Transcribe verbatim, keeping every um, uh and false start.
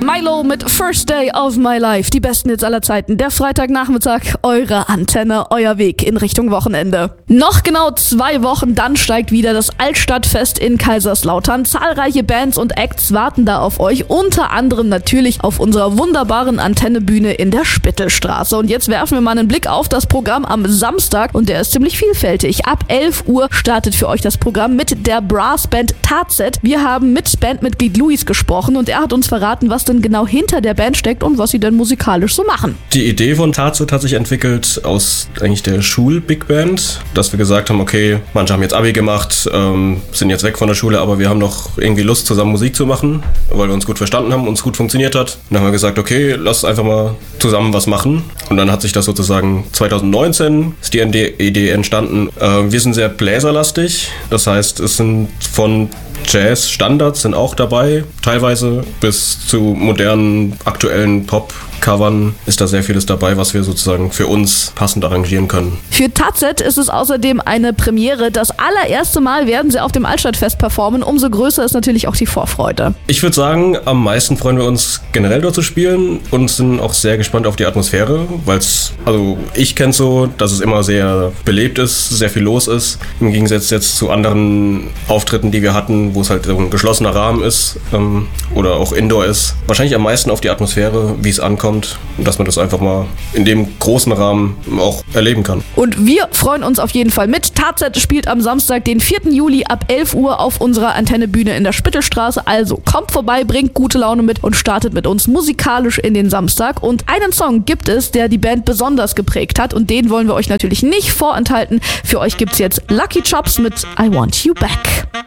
Milo mit First Day of My Life. Die besten Hits aller Zeiten. Der Freitagnachmittag, eure Antenne, euer Weg in Richtung Wochenende. Noch genau zwei Wochen, dann steigt wieder das Altstadtfest in Kaiserslautern. Zahlreiche Bands und Acts warten da auf euch. Unter anderem natürlich auf unserer wunderbaren Antennebühne in der Spittelstraße. Und jetzt werfen wir mal einen Blick auf das Programm am Samstag. Und der ist ziemlich vielfältig. Ab elf Uhr startet für euch das Programm mit der Brassband Tarzet. Wir haben mit Bandmitglied Luis gesprochen und er hat uns verraten, was denn genau hinter der Band steckt und was sie denn musikalisch so machen. Die Idee von Tarzet hat sich entwickelt aus eigentlich der Schul-Big Band, dass wir gesagt haben, okay, manche haben jetzt Abi gemacht, ähm, sind jetzt weg von der Schule, aber wir haben noch irgendwie Lust, zusammen Musik zu machen, weil wir uns gut verstanden haben, uns gut funktioniert hat. Und dann haben wir gesagt, okay, lass einfach mal zusammen was machen. Und dann hat sich das sozusagen zwanzig neunzehn ist die Idee entstanden. Äh, wir sind sehr bläserlastig, das heißt, es sind von Jazz-Standards sind auch dabei, teilweise bis zu modernen, aktuellen Pop-Covern ist da sehr vieles dabei, was wir sozusagen für uns passend arrangieren können. Für Tarzet ist es außerdem eine Premiere. Das allererste Mal werden sie auf dem Altstadtfest performen. Umso größer ist natürlich auch die Vorfreude. Ich würde sagen, am meisten freuen wir uns generell dort zu spielen und sind auch sehr gespannt auf die Atmosphäre, weil es, also ich kenne es so, dass es immer sehr belebt ist, sehr viel los ist, im Gegensatz jetzt zu anderen Auftritten, die wir hatten, wo es halt so ein geschlossener Rahmen ist ähm, oder auch Indoor ist. Wahrscheinlich am meisten auf die Atmosphäre, wie es ankommt und dass man das einfach mal in dem großen Rahmen auch erleben kann. Und wir freuen uns auf jeden Fall mit. Tarzet spielt am Samstag, den vierten Juli ab elf Uhr auf unserer Antennebühne in der Spittelstraße. Also kommt vorbei, bringt gute Laune mit und startet mit uns musikalisch in den Samstag. Und einen Song gibt es, der die Band besonders geprägt hat und den wollen wir euch natürlich nicht vorenthalten. Für euch gibt's jetzt Lucky Chops mit I Want You Back.